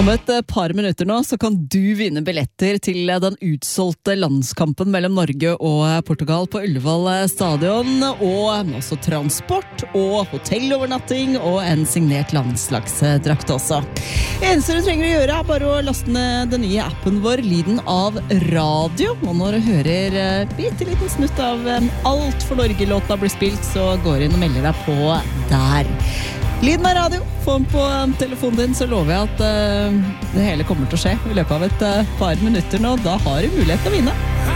Om et par minutter nå så kan du vinne billetter til den utsolgte landskampen mellom Norge og Portugal på Ullevål stadion, og også transport og hotellovernatting og en signert landslagsdrakt også. Det eneste du trenger å gjøre er bare å laste ned den nye appen vår, Lyden av radio, og når du hører bitte liten snutt av Alt for Norge-låta blir spilt, så går du inn og melder deg på der. Lyden av radio, få den på telefonen din, så lover jeg at det hele kommer til å skje i løpet av et par minutter nå. Da har du mulighet til å vinne.